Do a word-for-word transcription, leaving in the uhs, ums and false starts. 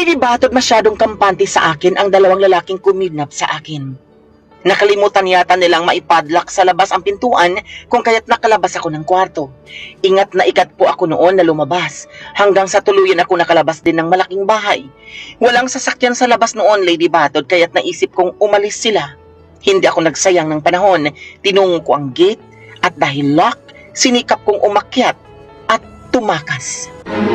Lady Batod, masyadong kampante sa akin ang dalawang lalaking kumidnap sa akin. Nakalimutan yata nilang maipadlock sa labas ang pintuan kung kaya't nakalabas ako ng kwarto. Ingat na ikat po ako noon na lumabas hanggang sa tuluyan ako nakalabas din ng malaking bahay. Walang sasakyan sa labas noon, Lady Batod, kaya't naisip kong umalis sila. Hindi ako nagsayang ng panahon, tinungo ko ang gate at dahil lock, sinikap kong umakyat at tumakas.